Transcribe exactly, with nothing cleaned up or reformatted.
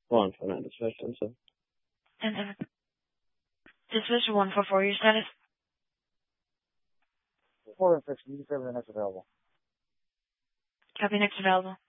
One for nine dispatch, so. And then dispatch one four four, your status? Four and six, you can serve the next available. Copy, next available.